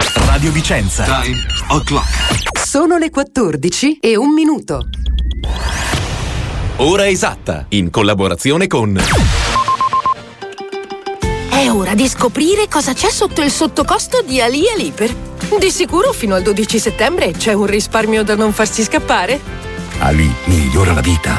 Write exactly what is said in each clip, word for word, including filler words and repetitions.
Radio Vicenza. Time o'clock. Sono le quattordici e un minuto. Ora esatta, in collaborazione con... È ora di scoprire cosa c'è sotto il sottocosto di Ali Aliper. Di sicuro fino al dodici settembre c'è un risparmio da non farsi scappare. Ali migliora la vita.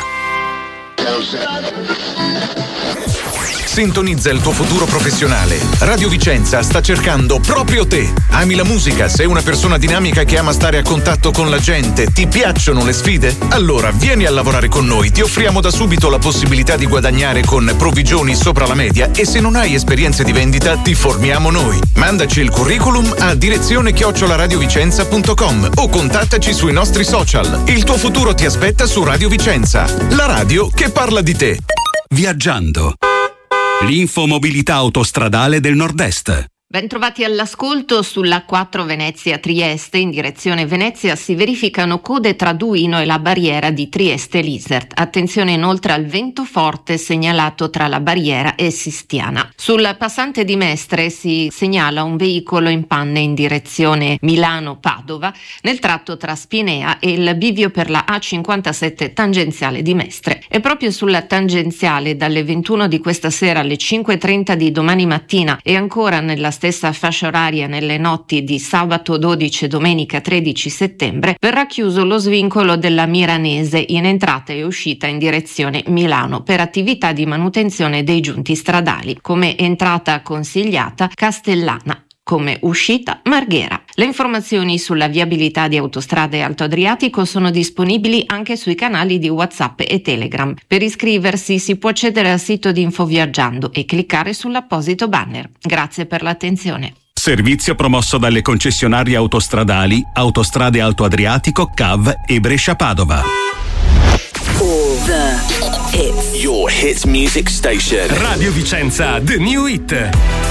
Sintonizza il tuo futuro professionale. Radio Vicenza sta cercando proprio te. Ami la musica? Sei una persona dinamica che ama stare a contatto con la gente? Ti piacciono le sfide? Allora vieni a lavorare con noi. Ti offriamo da subito la possibilità di guadagnare con provvigioni sopra la media e se non hai esperienze di vendita ti formiamo noi. Mandaci il curriculum a direzione chiocciola radiovicenza punto com o contattaci sui nostri social. Il tuo futuro ti aspetta su Radio Vicenza, la radio che parla di te. Viaggiando. L'infomobilità autostradale del Nord-Est. Bentrovati all'ascolto. Sulla quattro Venezia-Trieste in direzione Venezia si verificano code tra Duino e la barriera di Trieste-Lisert. Attenzione inoltre al vento forte segnalato tra la barriera e Sistiana. Sul passante di Mestre si segnala un veicolo in panne in direzione Milano-Padova nel tratto tra Spinea e il bivio per la A cinquantasette tangenziale di Mestre. E proprio sulla tangenziale dalle ventuno di questa sera alle cinque e trenta di domani mattina e ancora nella stessa fascia oraria nelle notti di sabato dodici e domenica tredici settembre verrà chiuso lo svincolo della Miranese in entrata e uscita in direzione Milano per attività di manutenzione dei giunti stradali. Come entrata consigliata Castellana, come uscita Marghera. Le informazioni sulla viabilità di Autostrade Alto Adriatico sono disponibili anche sui canali di WhatsApp e Telegram. Per iscriversi si può accedere al sito di Infoviaggiando e cliccare sull'apposito banner. Grazie per l'attenzione. Servizio promosso dalle concessionarie autostradali Autostrade Alto Adriatico, C A V e Brescia-Padova. All the hits. Your hits music station. Radio Vicenza, the new hit.